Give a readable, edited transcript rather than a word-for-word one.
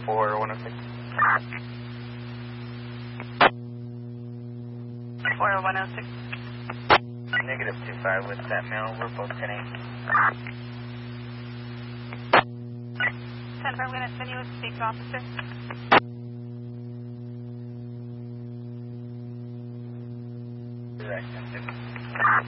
for 106. 4106. Negative 25 with that mail. We're both 10-8. 10-4, I'm going to send you a speak officer. Direct.